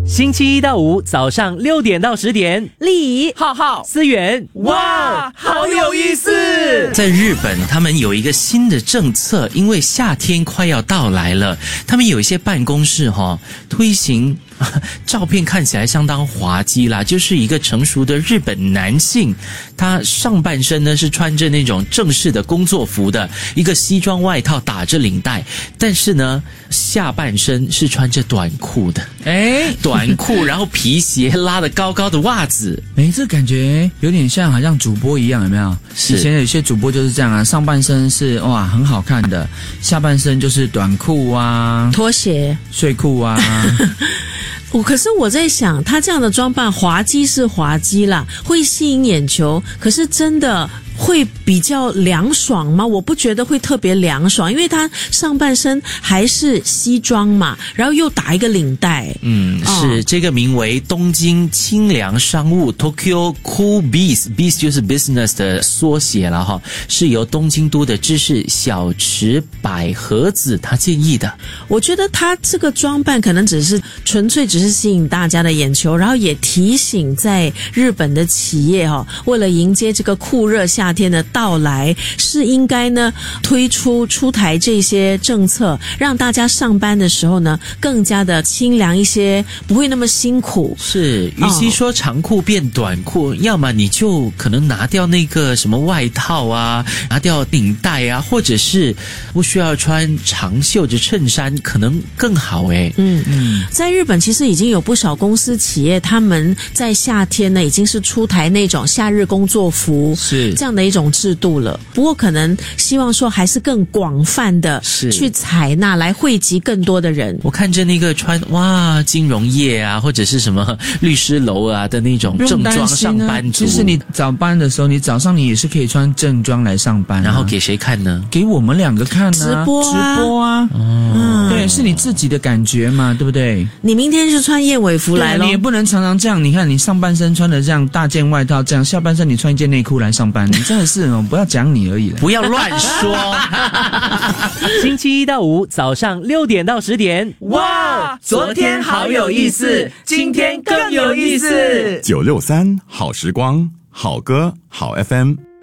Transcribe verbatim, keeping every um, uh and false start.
星期一到五早上六点到十点， 丽怡、 浩浩、思源，哇，好有意思！ 在日本，他们有一个新的政策，因为夏天快要到来了，他们有一些办公室哈、哦、推行。照片看起来相当滑稽啦，就是一个成熟的日本男性，他上半身呢是穿着那种正式的工作服的一个西装外套，打着领带，但是呢下半身是穿着短裤的， 哎， 短裤，然后皮鞋拉得高高的袜子， 哎，这感觉有点像好像主播一样，有没有？以前有些主播就是这样啊，上半身是哇很好看的，下半身就是短裤啊、 拖鞋、 睡裤啊。 我可是我在想，他这样的装扮滑稽是滑稽啦，会吸引眼球，可是真的会比较凉爽吗？我不觉得会特别凉爽，因为他上半身还是西装嘛，然后又打一个领带。 嗯，是、哦、这个名为东京清凉商务 Tokyo Cool Biz，Biz 就是 business 的缩写了哈，是由东京都的知识小池百合子他建议的。 我觉得他这个装扮可能只是纯粹只是吸引大家的眼球，然后也提醒在日本的企业哈、哦，为了迎接这个酷热夏天的到来，是应该呢推出出台这些政策，让大家上班的时候呢更加的清凉一些，不会那么辛苦。 是，与其说长裤变短裤、哦、要么你就可能拿掉那个什么外套啊，拿掉领带啊，或者是不需要穿长袖的衬衫，可能更好诶。 嗯嗯，在日本其实已经有不少公司企业，他们在夏天呢已经是出台那种夏日工作服， 是这样的一种制度了。不过可能希望说还是更广泛的去采纳，来惠及更多的人。 我看着那个穿哇金融业啊，或者是什么律师楼啊的那种正装上班族， 其实你早班的时候，你早上你也是可以穿正装来上班、啊， 然后给谁看呢？ 给我们两个看啊， 直播啊， 直播啊，哦，对，是你自己的感觉嘛，对不对？ 你明天就穿燕尾服来咯， 你也不能常常这样。你看，你上半身穿的这样大件外套，这样下半身你穿一件内裤来上班，你真的是哦，不要讲你而已了， 不要乱说。 星期一到五早上六点到十点，哇，昨天好有意思，今天更有意思。 九六三好时光，好歌好 F M。